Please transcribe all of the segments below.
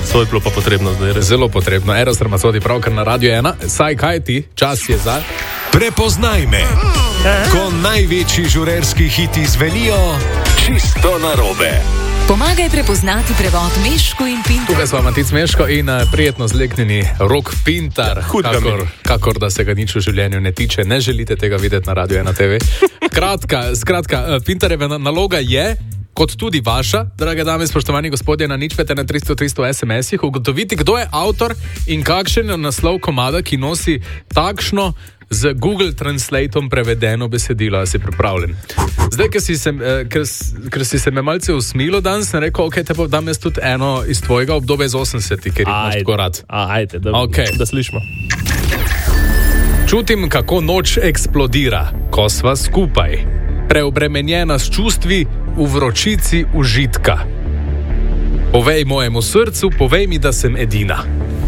To je bilo pa potrebno zdaj. Res. Zelo potrebno. Eros Ramazzotti pravkar na Radio 1. Saj kaj ti? Čas je za... Prepoznaj me. Ko največji žurerski hiti zvenijo čisto narobe. Pomagaj prepoznati prevod Meško in Pintar. Tukaj smo Matic Meško in prijetno zleknjeni Rok Pintar. Kakor da se ga nič v življenju ne tiče. Ne želite tega videti na Radio 1 TV. Skratka, Pintarjeva naloga je, kot tudi vaša, drage dame, spoštovani gospodje, na 051 SMS-ih, ugotoviti, kdo je avtor in kakšen je naslov komada, ki nosi takšno z Google Translatom prevedeno besedilo. A si pripravljen? Zdaj, ker si se me malce usmilo danes, sem rekel, ok, te pa dam jaz tudi eno iz tvojega obdobja iz 80-ih, ker imaš tako rad. Ajde, da slišimo. Čutim, kako noč eksplodira, ko sva skupaj. Preobremenjena s čustvi v vročici užitka. Povej mojemu srcu, povej mi, da sem edina.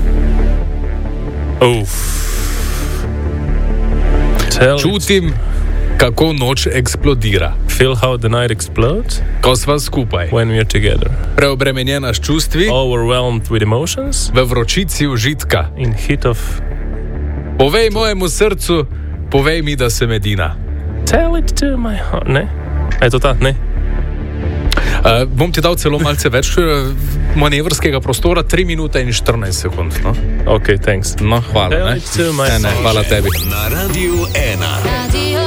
Čutim, kako noč eksplodira. Feel how the night explodes? Ko sva skupaj. When we are together. Preobremenjena s čustvi. Overwhelmed with emotions? V vročici užitka. In heat of... Povej mojemu srcu, povej mi, da sem edina. Tell it to my heart. Ne? Je to ta? Ne? Bom ti dal celo malce več manevrskega prostora, 3 minute in 14 sekund. No? Ok, thanks. No, hvala. Tell it to my heart. Hvala tebi. Na Radio 1.